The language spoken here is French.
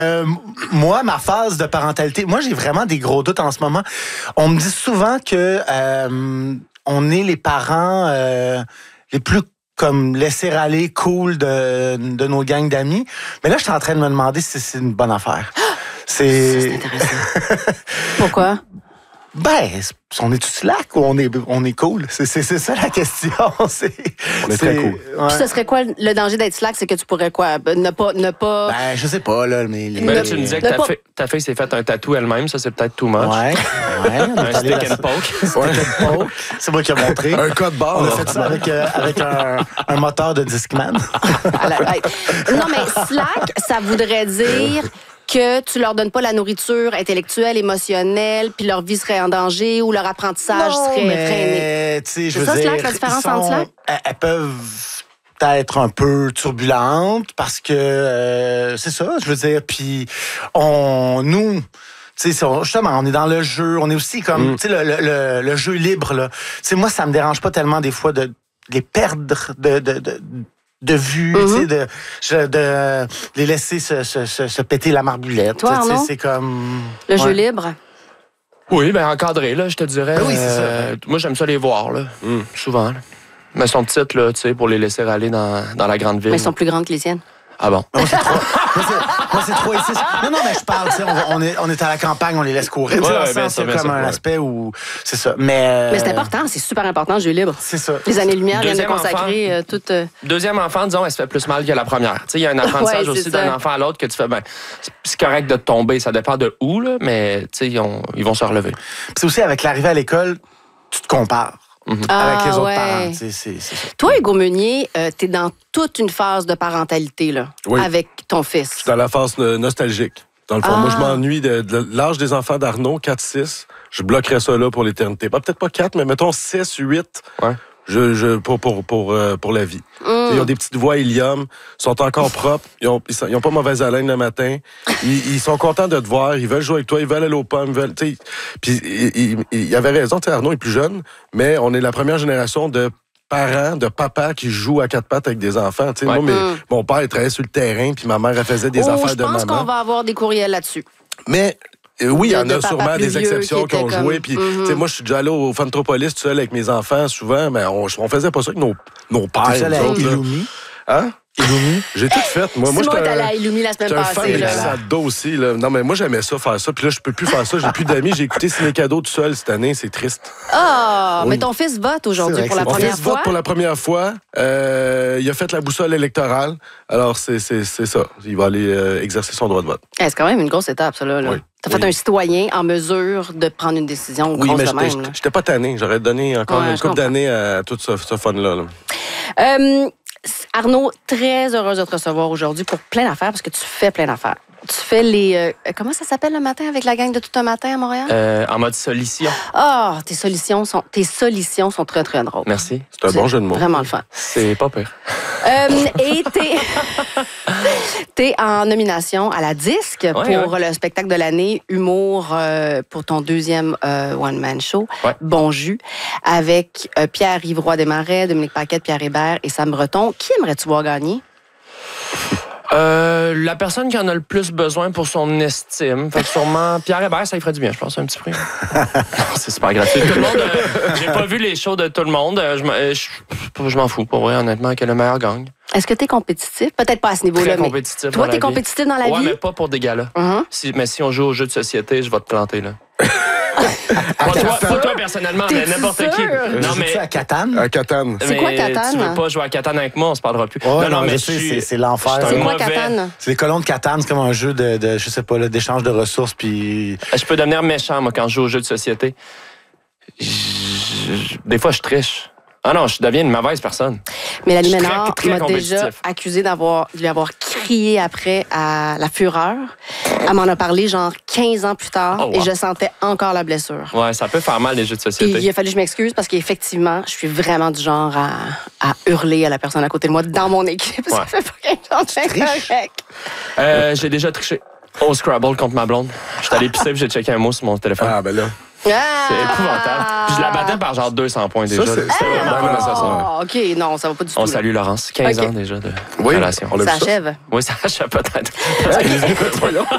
Moi, ma phase de parentalité, moi, j'ai vraiment des gros doutes en ce moment. On me dit souvent que on est les parents les plus comme laisser aller cool de nos gangs d'amis. Mais là, je suis en train de me demander si c'est une bonne affaire. C'est intéressant. Pourquoi? Ben, on est tout slack ou on est cool? C'est ça la question. On est très cool. Ouais. Puis ce serait quoi le danger d'être slack? C'est que tu pourrais quoi? Ne pas... Ben, je sais pas, là, mais... Mais là, tu me disais que ta fille s'est fait un tatou elle-même. Ça, c'est peut-être too much. Ouais. Un stick and poke. C'est moi qui ai montré. Un code barre. On a fait ça avec un moteur de Discman. Non, mais slack, ça voudrait dire que tu leur donnes pas la nourriture intellectuelle, émotionnelle, puis leur vie serait en danger ou leur apprentissage serait freiné. C'est ça, slack, la différence entre slack? Elles peuvent être un peu turbulentes parce que c'est ça, je veux dire. Puis nous, tu sais, justement, on est dans le jeu, on est aussi comme, tu sais, le jeu libre là. Tu sais, moi, ça me dérange pas tellement des fois de les perdre de vue, tu sais, de les laisser se péter la marboulette. Toi, Arnaud? C'est comme... Le jeu libre? Oui, ben encadré, là, je te dirais. Ben oui, c'est ça. Moi, j'aime ça les voir, là, souvent. Là. Mais elles sont petites, là, tu sais, pour les laisser aller dans la grande ville. Mais elles sont plus grandes que les siennes. Ah bon? Moi, c'est trop ici. Non, mais je parle, tu sais, on est à la campagne, on les laisse courir. Tu sais, dans le sens, c'est comme un aspect où... C'est ça. Mais c'est important, c'est super important, le jeu libre. C'est ça. Les années-lumière viennent de Deuxième consacrer toute... Deuxième enfant, disons, elle se fait plus mal que la première. Tu sais, il y a un apprentissage Ouais, aussi ça. d'un enfant à l'autre que tu fais, ben, c'est correct de tomber, ça dépend de où, là, mais, tu sais, ils vont se relever. c'est aussi avec l'arrivée à l'école, tu te compares. Avec les autres parents. C'est ça. Toi, Hugo Meunier, t'es dans toute une phase de parentalité, là, Oui. avec ton fils. Je suis dans la phase nostalgique. Dans le fond, moi, je m'ennuie de l'âge des enfants d'Arnaud, 4-6. Je bloquerais ça là pour l'éternité. Peut-être pas 4, mais mettons 6, 8. Ouais. Pour la vie. Ils ont des petites voix hélium, sont encore propres, ils ont pas mauvaise haleine le matin, ils sont contents de te voir, ils veulent jouer avec toi, ils veulent aller aux pommes, puis il avait raison, Arnaud est plus jeune, mais on est la première génération de parents, de papas qui jouent à quatre pattes avec des enfants. Ouais. Moi, mon père, il travaillait sur le terrain, puis ma mère, elle faisait des affaires de maman. Je pense qu'on va avoir des courriels là-dessus. Mais... oui, il y en a papa sûrement plus des exceptions qui ont comme... joué. Puis, moi, je suis déjà allé au Fantropolis tout seul avec mes enfants, souvent, mais on faisait pas ça avec nos pères. T'es seul avec Illumi? Hein? Illumi? J'ai tout fait. Moi, Simon est allé à Illumi la semaine passée. J'étais un fan de Sado aussi. Là. Non, mais moi, j'aimais ça, faire ça. Puis là, je peux plus faire ça. J'ai plus d'amis. J'ai écouté Ciné Cadeau tout seul cette année. C'est triste. Ah, Oui. mais ton fils vote aujourd'hui pour la Mon première fils fois. vote pour la première fois. Il a fait la boussole électorale. Alors, c'est ça. Il va aller exercer son droit de vote. C'est quand même une grosse étape, ça, là. Oui. T'as fait un citoyen en mesure de prendre une décision Oui, grosse mais de même. j'étais pas tanné. J'aurais donné encore une couple d'années à tout ce fun-là. Arnaud, très heureuse de te recevoir aujourd'hui pour plein d'affaires, parce que tu fais plein d'affaires. Tu fais les... comment ça s'appelle le matin avec la gang de Tout un matin à Montréal? En mode solution. Ah, tes solutions sont très, très drôles. Merci. C'est un bon jeu de mots. Vraiment le fun. C'est pas pire. Et t'es en nomination à la Disque pour le spectacle de l'année Humour pour ton deuxième one-man show, Bon Jus, avec Pierre-Yves Roy Desmarais, Dominique Paquette, Pierre Hébert et Sam Breton. Qui aimerais-tu voir gagner? La personne qui en a le plus besoin pour son estime. Fait que sûrement Pierre Hébert, ça lui ferait du bien, je pense, un petit prix. Non, c'est super gratuit. Tout le monde, j'ai pas vu les shows de tout le monde. Je m'en fous, pour vrai, honnêtement, que le meilleur gagne. Est-ce que t'es compétitif? Peut-être pas à ce niveau-là, Très compétitif. Toi, t'es compétitif dans la vie? Ouais, mais pas pour des galas. Mais si on joue aux jeux de société, je vais te planter, là. Pas toi personnellement, mais n'importe qui. Non, mais à Catane? À Catane. C'est quoi Catane? Tu veux pas jouer à Catane avec moi, on se parlera plus. Oh, non, mais c'est l'enfer. C'est quoi Catane? C'est les colons de Catane, c'est comme un jeu de je sais pas, d'échange de ressources. Puis... Je peux devenir méchant, moi, quand je joue aux jeux de société. Des fois, je triche. Ah non, je deviens une mauvaise personne. Mélanie Ménard très m'a déjà accusé de lui avoir crié après à la fureur. Elle m'en a parlé genre 15 ans plus tard et je sentais encore la blessure. Ouais, ça peut faire mal les jeux de société. Et il a fallu que je m'excuse parce qu'effectivement, je suis vraiment du genre à hurler à la personne à côté de moi dans mon équipe. Ça fait pas quelque chose correct. J'ai déjà triché au Scrabble contre ma blonde. J'étais allé pisser et j'ai checké un mot sur mon téléphone. Ah, ben là. C'est épouvantable. Puis je la battais par genre 200 points déjà. C'était vraiment pas nécessaire. OK, non, ça va pas du tout. On salue Laurence. 15 ans déjà de relation. Ça achève. Oui, ça achève peut-être.